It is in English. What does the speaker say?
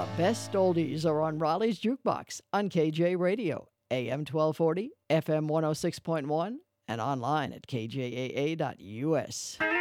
best oldies are on Raleigh's Jukebox on KJ Radio, AM 1240, FM 106.1, and online at kjaa.us.